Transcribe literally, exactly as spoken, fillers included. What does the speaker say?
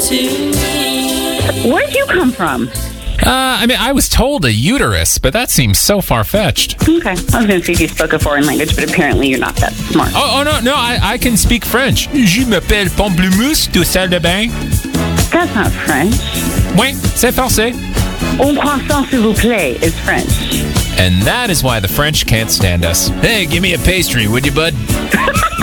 Where'd you come from? Uh, I mean, I was told a uterus, but that seems so far-fetched. Okay. I was going to see if you spoke a foreign language, but apparently you're not that smart. Oh, oh no, no, I, I can speak French. Je m'appelle Pamplemousse de salle de bain. That's not French. Oui, c'est français. Un croissant, s'il vous plaît, is French. And that is why the French can't stand us. Hey, give me a pastry, would you, bud?